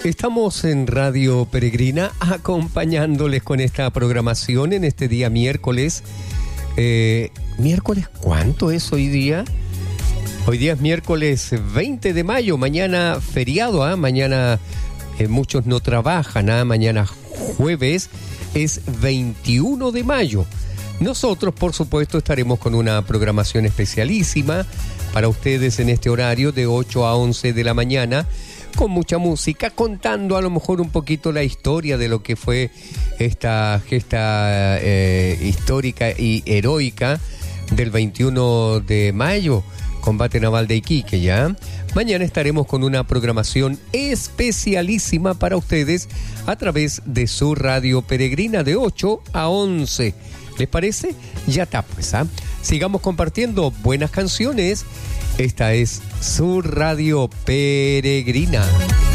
Estamos en Radio Peregrina acompañándoles con esta programación en este día miércoles. ¿Miércoles cuánto es hoy día? Hoy día es miércoles 20 de mayo, mañana feriado, mañana muchos no trabajan, mañana jueves es 21 de mayo. Nosotros, por supuesto, estaremos con una programación especialísima para ustedes en este horario de 8 a 11 de la mañana, con mucha música, contando a lo mejor un poquito la historia de lo que fue esta gesta histórica y heroica del 21 de mayo, combate naval de Iquique, ¿ya? Mañana estaremos con una programación especialísima para ustedes a través de su Radio Peregrina de 8 a 11. ¿Les parece? Ya está, pues, Sigamos compartiendo buenas canciones. Esta es su Radio Peregrina.